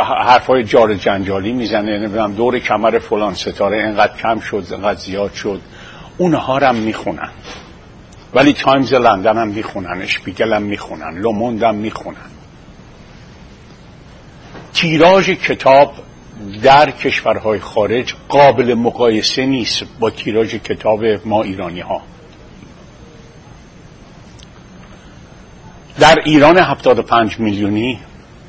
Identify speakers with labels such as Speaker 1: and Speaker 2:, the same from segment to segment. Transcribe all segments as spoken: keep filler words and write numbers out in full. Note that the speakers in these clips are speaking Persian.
Speaker 1: حرفای جار جنجالی میزنه، نمیدونم دور کمر فلان ستاره اینقدر کم شد اینقدر زیاد شد، اونها رو هم میخونن. ولی تایمز لندن هم میخونن، اشپیگل هم میخونن، لوموند هم میخونن. تیراژ کتاب در کشورهای خارج قابل مقایسه نیست با تیراژ کتاب ما ایرانی ها. در ایران هفتاد و پنج میلیونی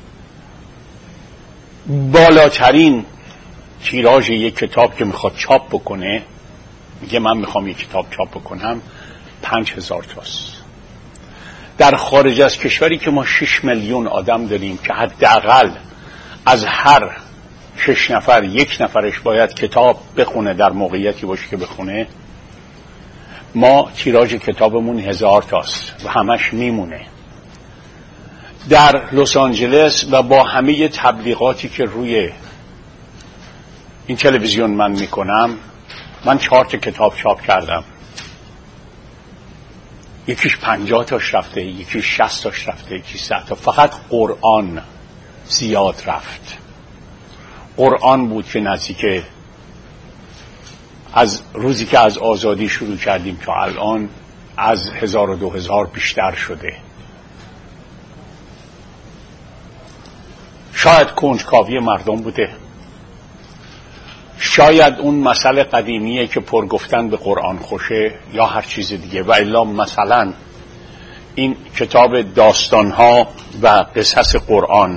Speaker 1: بالاترین تیراژ یک کتاب که میخواد چاپ بکنه، میگه من میخوام یک کتاب چاپ بکنم، پنج هزار تاست. در خارج از کشوری که ما شش میلیون آدم داریم که حداقل از هر شش نفر یک نفرش باید کتاب بخونه، در موقعیتی باشه که بخونه، ما تیراژ کتابمون هزار تاست و همش میمونه. در لس آنجلس و با همه تبلیغاتی که روی این تلویزیون من میکنم، من چهار تا کتاب چاپ کردم، یکیش پنجاه تاش رفته، یکیش شصت تاش رفته، یکیش صد تا. فقط قرآن زیاد رفت. قرآن بود که نزدیک از روزی که از آزادی شروع کردیم تا الان از هزار و دو هزار بیشتر شده. شاید کنجکاوی مردم بوده، شاید اون مسئله قدیمیه که پر گفتن به قرآن خوشه، یا هر چیز دیگه. و الا مثلا این کتاب داستانها و قصص قرآن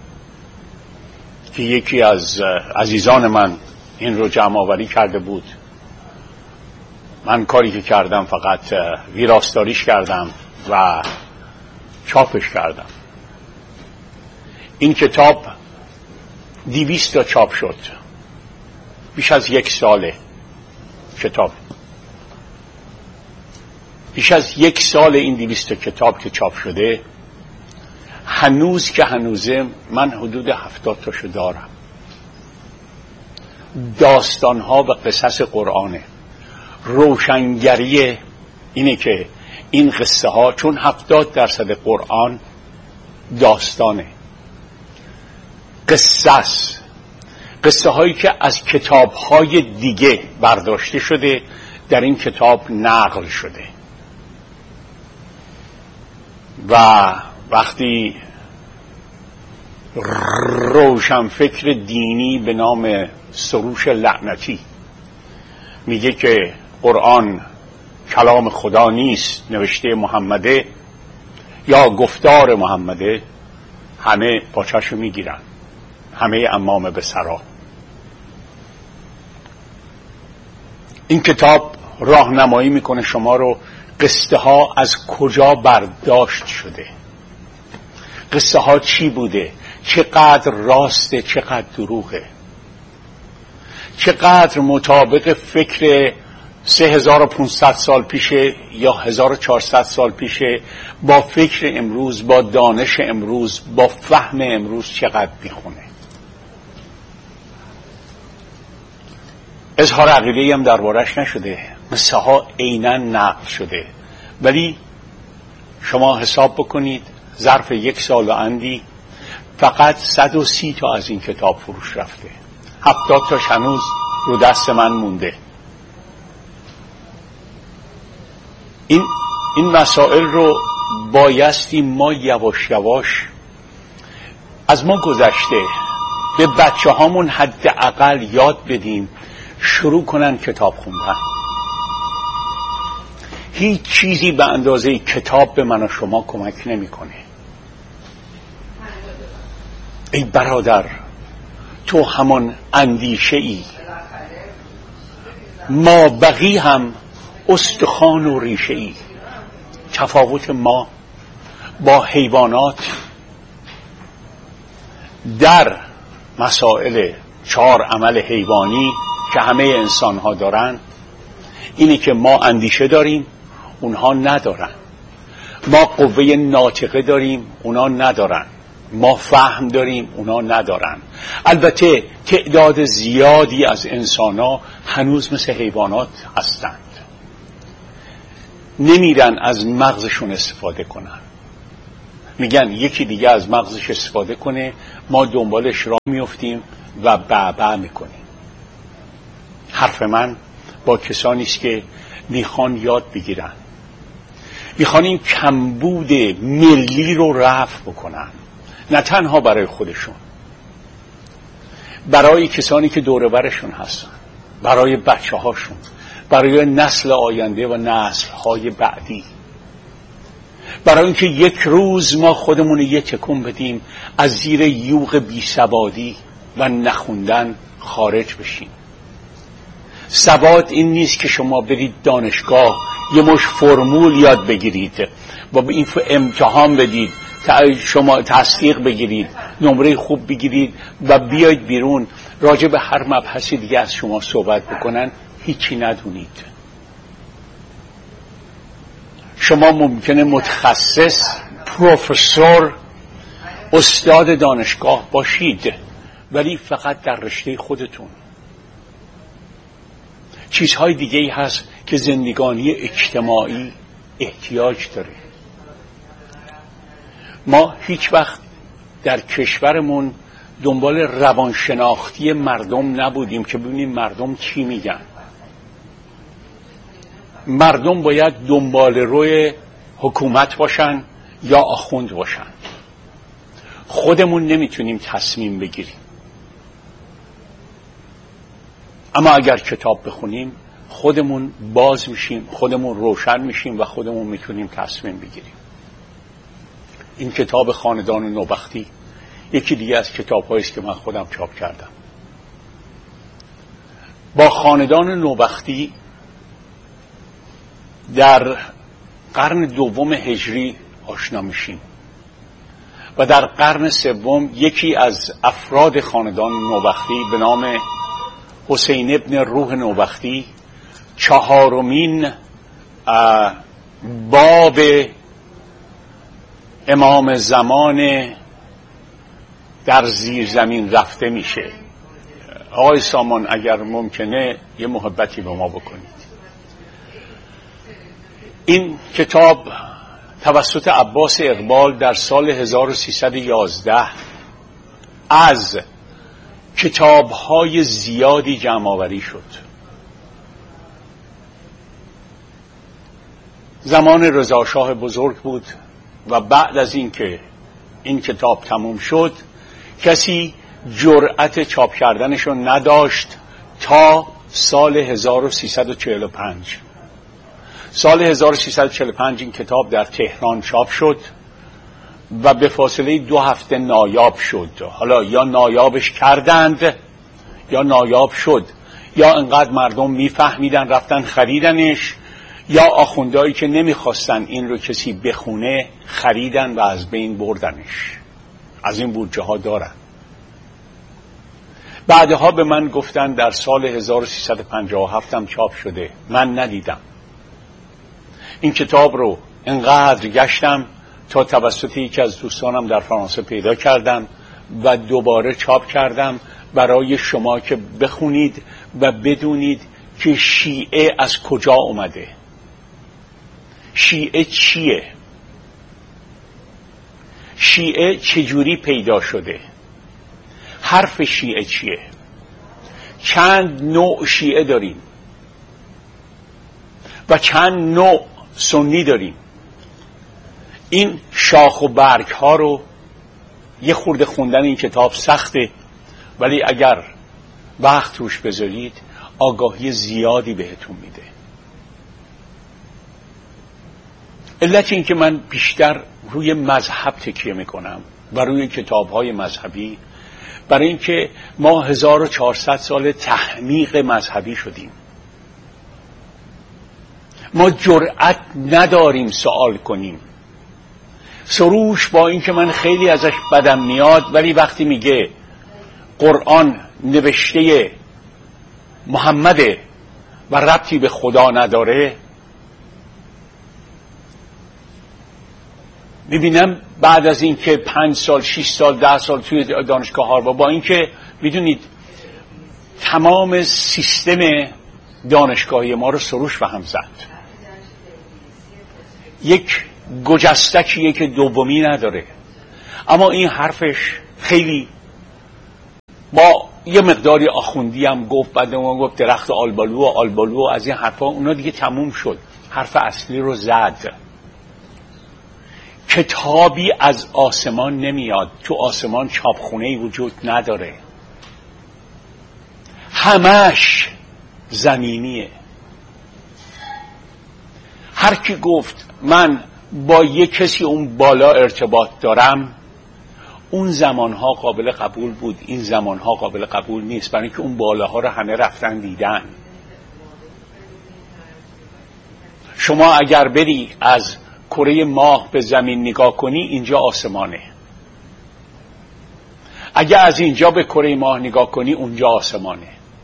Speaker 1: که یکی از عزیزان من این رو جمع آوری کرده بود، من کاری که کردم فقط ویراستاریش کردم و چاپش کردم. این کتاب دویست تا چاپ شد، بیش از یک ساله کتاب، بیش از یک سال این دویست تا کتاب که چاپ شده. هنوز که هنوزه من حدود هفتاد تاشو دارم. داستانها و قصص قرآنه. روشنگری اینه که این قصه ها، چون هفتاد درصد قرآن داستانه، قصص، قصه هایی که از کتاب های دیگه برداشته شده در این کتاب نقل شده. و وقتی روشنفکر دینی به نام سروش لعنتی میگه که قرآن کلام خدا نیست، نوشته محمده یا گفتار محمده، همه پاچه‌شو میگیرن، همه امام به سرا. این کتاب راهنمایی میکنه شما رو قصه ها از کجا برداشت شده، قصه ها چی بوده، چقدر راسته، چقدر دروغه، چقدر مطابق فکر سه هزار و پانصد سال پیشه یا هزار و چهارصد سال پیشه با فکر امروز، با دانش امروز، با فهم امروز چقدر میخونه. اظهار عقیده‌ای هم دربارش نشده، قصه ها عیناً نقل شده. ولی شما حساب بکنید ظرف یک سال و اندی فقط صد و سی تا از این کتاب فروش رفته، هفتاد تاش هنوز رو دست من مونده. این این مسائل رو بایستی ما یواش یواش، از ما گذشته، به بچه هامون حداقل یاد بدیم شروع کنن کتاب خوندن. هیچ چیزی به اندازه کتاب به من و شما کمک نمیکنه. ای برادر، تو همان اندیشه ای، ما بقی هم استخوان و ریشه ای. تفاوت ما با حیوانات در مسائل چهار عمل حیوانی که همه انسان ها دارن اینه که ما اندیشه داریم، اونها ندارن. ما قوه ناطقه داریم، اونها ندارن. ما فهم داریم، اونها ندارن. البته تعداد زیادی از انسان ها هنوز مثل حیوانات هستند، نمیرن از مغزشون استفاده کنن. میگن یکی دیگه از مغزش استفاده کنه، ما دنبالش راه میفتیم و بعبع میکنیم. حرف من با کسانی است که میخوان یاد بگیرن، میخوان این کمبود ملی رو رفع بکنن، نه تنها برای خودشون، برای کسانی که دور برشون هستن، برای بچه هاشون، برای نسل آینده و نسل های بعدی، برای اینکه یک روز ما خودمون یه تکون بدیم از زیر یوغ بیسوادی و نخوندن خارج بشیم. سواد این نیست که شما برید دانشگاه یه مش فرمول یاد بگیرید و به این امتحان بدید، شما تصدیق بگیرید، نمره خوب بگیرید و بیاید بیرون راجع به هر مبحثی دیگه از شما صحبت بکنن، هیچی ندونید. شما ممکنه متخصص، پروفسور، استاد دانشگاه باشید، ولی فقط در رشته خودتون. چیزهای دیگه ای هست که زندگانی اجتماعی احتیاج داره. ما هیچ وقت در کشورمون دنبال روانشناختی مردم نبودیم که ببینیم مردم چی میگن. مردم باید دنبال روی حکومت باشن یا آخوند باشن. خودمون نمیتونیم تصمیم بگیریم. اما اگر کتاب بخونیم خودمون باز میشیم، خودمون روشن میشیم و خودمون میتونیم تصمیم بگیریم. این کتاب خاندان نوبختی یکی دیگه از کتاب‌هایی است که من خودم چاپ کردم. با خاندان نوبختی در قرن دوم هجری آشنا میشیم و در قرن سوم یکی از افراد خاندان نوبختی به نام حسین ابن روح نوبختی چهارمین باب امام زمان در زیر زمین رفته میشه. آقای سامان اگر ممکنه یه محبتی به ما بکنید. این کتاب توسط عباس اقبال در سال هزار و سیصد و یازده از کتاب‌های زیادی جمع آوری شد. زمان رضا شاه بزرگ بود و بعد از اینکه این کتاب تموم شد کسی جرأت چاپ کردنشو نداشت تا سال هزار و سیصد و چهل و پنج. سال هزار و سیصد و چهل و پنج این کتاب در تهران چاپ شد و به فاصله دو هفته نایاب شد. حالا یا نایابش کردند یا نایاب شد، یا انقدر مردم میفهمیدن رفتن خریدنش، یا آخوندهایی که نمیخواستن این رو کسی بخونه خریدن و از بین بردنش. از این بودجه ها دارن. بعدها به من گفتن در سال هزار و سیصد و پنجاه و هفت هم چاپ شده. من ندیدم. این کتاب رو انقدر گشتم تا توسط یکی از دوستانم در فرانسه پیدا کردم و دوباره چاپ کردم برای شما که بخونید و بدونید که شیعه از کجا اومده، شیعه چیه، شیعه چجوری پیدا شده، حرف شیعه چیه، چند نوع شیعه داریم و چند نوع سنی داریم. این شاخ و برگ ها رو یه خورده خوندن این کتاب سخته، ولی اگر وقت روش بذارید آگاهی زیادی بهتون میده. علت این که من بیشتر روی مذهب تکیه میکنم و روی کتاب‌های مذهبی، برای اینکه ما هزار و چهارصد سال تحمیق مذهبی شدیم. ما جرأت نداریم سوال کنیم. سروش با اینکه من خیلی ازش بدم میاد، ولی وقتی میگه قرآن نوشته محمده و ربطی به خدا نداره، میبینم بعد از این که پنج سال شش سال ده سال توی دانشگاه هاروارد، با اینکه میدونید تمام سیستم دانشگاهی ما رو سروش به هم زد. یک گجستکیه که دومی نداره. اما این حرفش خیلی با یه مقداری آخوندی هم گفت، بعد ما گفت درخت آلبالو و آلبالو و از این حرفا، اونا دیگه تموم شد. حرف اصلی رو زد. کتابی از آسمان نمیاد، تو آسمان چاپخونه‌ای وجود نداره، همش زمینیه. هر کی گفت من با یک کسی اون بالا ارتباط دارم، اون زمانها قابل قبول بود، این زمانها قابل قبول نیست، برای اینکه اون بالاها رو همه رفتن دیدن. شما اگر بری از کره ماه به زمین نگاه کنی، اینجا آسمانه. اگر از اینجا به کره ماه نگاه کنی، اونجا آسمانه.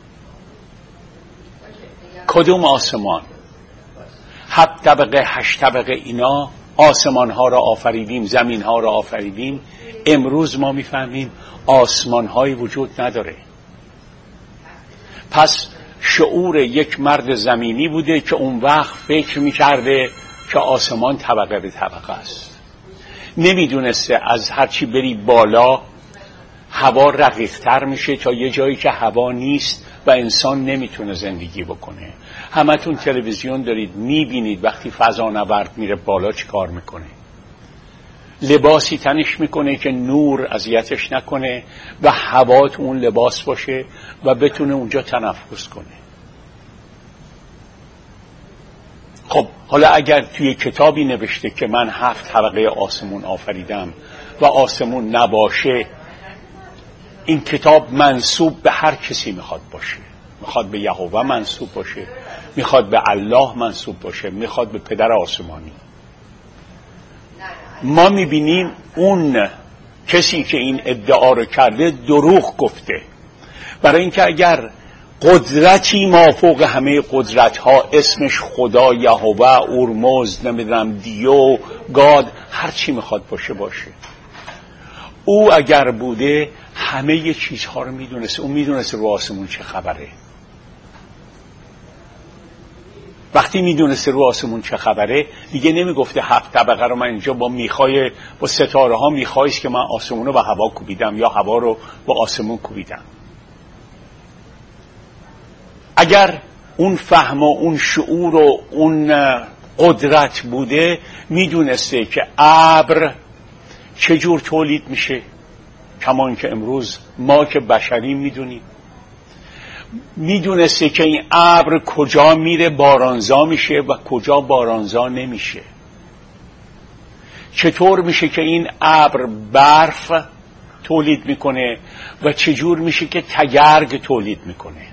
Speaker 1: کدوم آسمان؟ هفت طبقه، هشت طبقه، اینا آسمان ها را آفریدیم، زمین ها را آفریدیم. امروز ما میفهمیم آسمان هایی وجود نداره. پس شعور یک مرد زمینی بوده که اون وقت فکر میکرده که آسمان طبقه به طبقه است. نمیدونسته از هرچی بری بالا هوا رقیق‌تر میشه تا یه جایی که هوا نیست و انسان نمیتونه زندگی بکنه. همتون تلویزیون دارید، میبینید وقتی فضانورد میره بالا چی کار میکنه. لباسی تنش میکنه که نور اذیتش نکنه و هوا تو اون لباس باشه و بتونه اونجا تنفس کنه. خب حالا اگر توی کتابی نوشته که من هفت طبقه آسمون آفریدم و آسمون نباشه، این کتاب منسوب به هر کسی میخواد باشه. میخواد به یهوه منسوب باشه، میخواد به الله منسوب باشه، میخواد به پدر آسمانی. ما میبینیم اون کسی که این ادعا رو کرده دروغ گفته، برای اینکه اگر قدرتی مافوق همه قدرت ها، اسمش خدا، یهوه، اورمزد، نمیدونم دیو، گاد، هر چی میخواد باشه باشه، او اگر بوده همه یه چیزها رو میدونسته. اون میدونسته رو آسمون چه خبره. وقتی میدونسته رو آسمون چه خبره، دیگه نمیگفته هفت طبقه رو من اینجا با میخای با ستاره ها میخایست که من آسمون رو با هوا کوبیدم یا هوا رو با آسمون کوبیدم. اگر اون فهم و اون شعور و اون قدرت بوده، میدونسته که ابر چجور تولید میشه، کمان که امروز ما که بشری میدونیم. میدونسته که این ابر کجا میره بارانزا میشه و کجا بارانزا نمیشه. چطور میشه که این ابر برف تولید میکنه و چجور میشه که تگرگ تولید میکنه.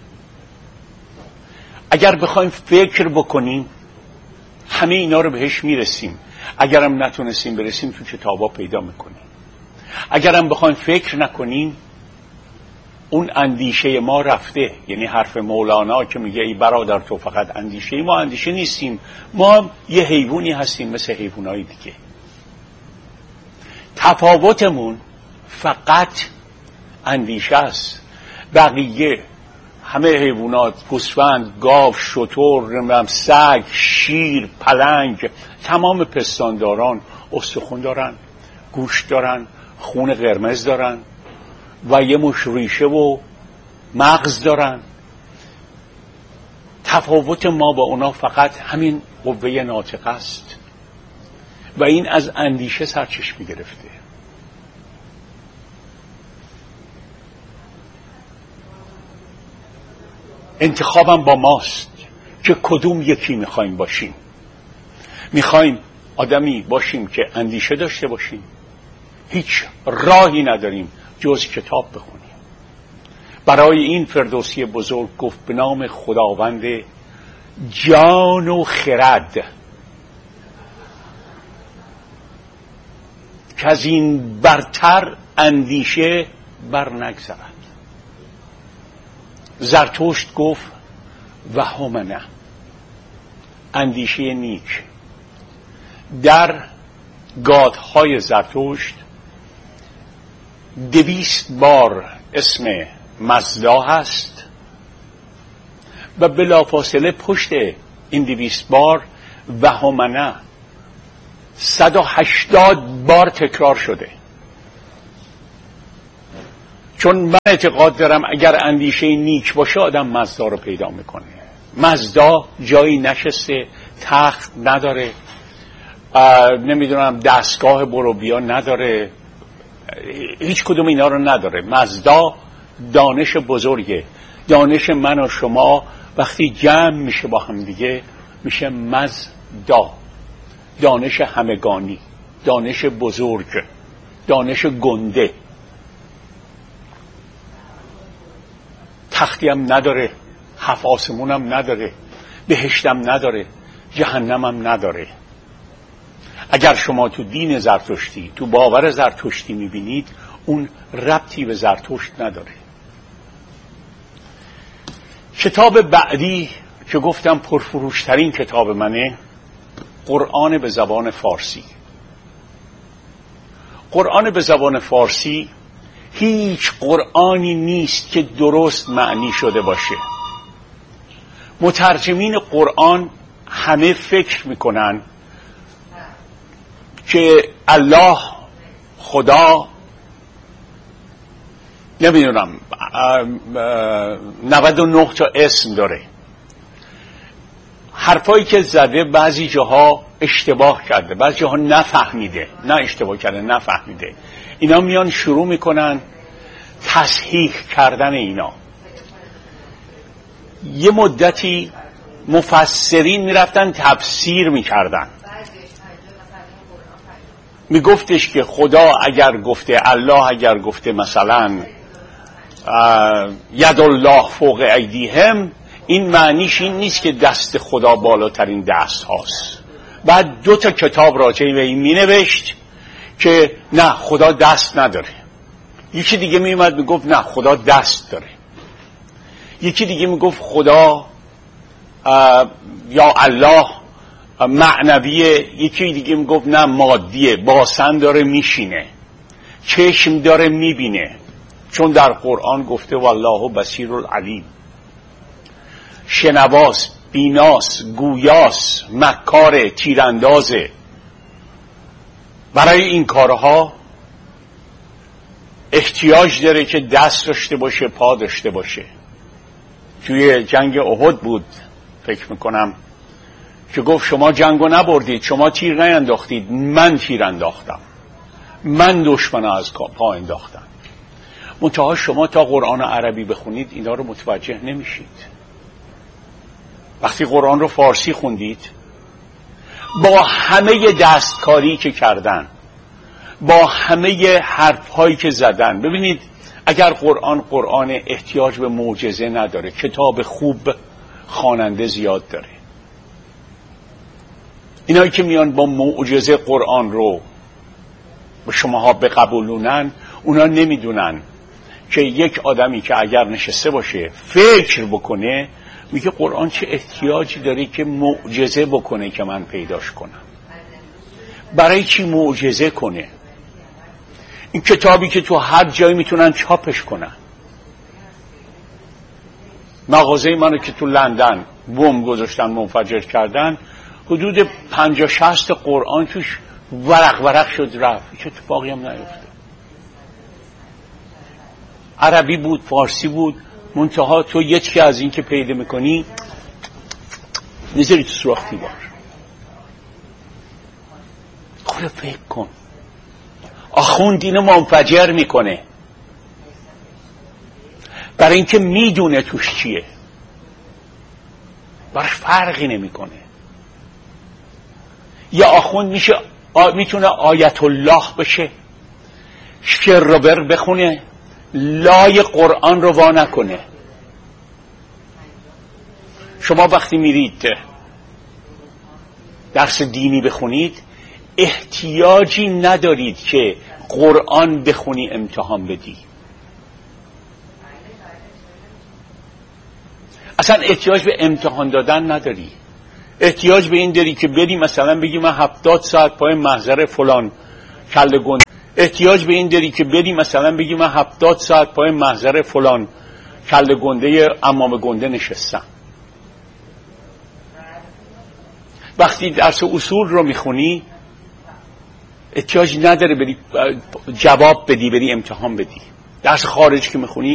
Speaker 1: اگر بخوایم فکر بکنیم همه اینا رو بهش میرسیم. اگرم نتونستیم برسیم تو کتابا پیدا میکنیم. اگرم بخوایم فکر نکنیم اون اندیشه ما رفته. یعنی حرف مولانا که میگه ای برادر تو فقط اندیشه ای، ما اندیشه نیستیم، ما یه حیوانی هستیم مثل حیوانای دیگه. تفاوتمون فقط اندیشه است. بقیه همه حیوانات، گوسفند، گاو، شتر، سگ، شیر، پلنگ، تمام پستانداران استخوان دارن، گوشت دارن، خون قرمز دارن و یه مش ریشه و مغز دارن. تفاوت ما با اونا فقط همین قوه ناطقه است و این از اندیشه سرچشمه گرفته. انتخابم با ماست که کدوم یکی میخوایم باشیم. میخوایم آدمی باشیم که اندیشه داشته باشیم، هیچ راهی نداریم جز کتاب بخونیم. برای این فردوسی بزرگ گفت به نام خداوند جان و خرد که از این برتر اندیشه بر نگذرد. زرتشت گفت و همنه، اندیشه نیک. در گادهای زرتشت دویست بار اسم مزدا هست و بلافاصله پشت این دویست بار و همنه صد و هشتاد بار تکرار شده، چون من اعتقاد دارم اگر اندیشه نیک باشه آدم مزدا رو پیدا میکنه. مزدا جایی نشسته، تخت نداره، نمیدونم دستگاه برو بیا نداره، هیچ کدوم اینا رو نداره. مزدا دانش بزرگه. دانش من و شما وقتی جمع میشه با هم دیگه میشه مزدا، دانش همگانی، دانش بزرگ، دانش گنده. تختی هم نداره، هفت آسمون هم نداره، بهشتم نداره، جهنم هم نداره. اگر شما تو دین زرتشتی، تو باور زرتشتی میبینید، اون ربطی به زرتشت نداره. کتاب بعدی که گفتم پرفروشترین کتاب منه، قرآن به زبان فارسی. قرآن به زبان فارسی هیچ قرآنی نیست که درست معنی شده باشه. مترجمین قرآن همه فکر میکنن که الله، خدا، نمیدونم نود و نه تا اسم داره. حرفایی که زده بعضی جاها اشتباه کرده، بعضی جاها نفهمیده، نه اشتباه کرده، نفهمیده. اینا میان شروع میکنن تصحیح کردن اینا. یه مدتی مفسرین میرفتن تفسیر میکردن، میگفتش که خدا اگر گفته، الله اگر گفته مثلا ید الله فوق ایدیهم، این معنیش این نیست که دست خدا بالاترین دست هاست. بعد دو تا کتاب راجع به این می نوشت که نه خدا دست نداره. یکی دیگه می اومد می گفت نه خدا دست داره. یکی دیگه می گفت خدا یا الله معنویه. یکی دیگه می گفت نه مادیه، باسن داره میشینه، چشم داره میبینه، چون در قرآن گفته والله بصیر العلیم. شنواس، بیناس، گویاس، مکار، تیراندازه. برای این کارها احتیاج داره که دست داشته باشه، پا داشته باشه. توی جنگ احد بود فکر میکنم که گفت شما جنگو نبردید، شما تیر نینداختید، من تیر انداختم، من دشمن از پا انداختم. منتها شما تا قرآن عربی بخونید اینا رو متوجه نمیشید. وقتی قرآن رو فارسی خوندید، با همه دستکاری که کردن، با همه حرفهایی که زدن، ببینید اگر قرآن قرآن احتیاج به معجزه نداره، کتاب خوب خواننده زیاد داره. اینایی که میان با معجزه قرآن رو به شماها بقبولونن، اونا نمیدونن که یک آدمی که اگر نشسته باشه فکر بکنه، میگه قرآن چه احتیاجی داره که معجزه بکنه که من پیداش کنم. برای چی معجزه کنه؟ این کتابی که تو هر جایی میتونن چاپش کنن. مغازه منو که تو لندن بم گذاشتن، منفجر کردن، حدود پنجاه شصت قرآن توش ورق ورق شد رفت. هیچ اتفاقی هم نیفتاد. عربی بود، فارسی بود، منتها تو یکی از این که پیدا میکنی نذاری تو سوراخ دیوار. خود فکر کن، آخوند اینو منفجر میکنه برای اینکه میدونه توش چیه، براش فرقی نمیکنه. یا آخوند میشه آ... میتونه آیت الله بشه، شعر رو بر بخونه، لای قرآن رو وا نکنه. شما وقتی میرید درس دینی بخونید، احتیاجی ندارید که قرآن بخونی امتحان بدی. اصلا احتیاج به امتحان دادن نداری. احتیاج به این داری که بری مثلا بگی من هفتاد ساعت پای محضر فلان کله گنده، احتیاج به این داری که بری مثلا بگی من هفتاد ساعت پای محضر فلان کله گنده امام گنده نشستم. وقتی درس اصول رو میخونی احتیاجی نداره بری جواب بدی، بری امتحان بدی. درس خارج که میخونی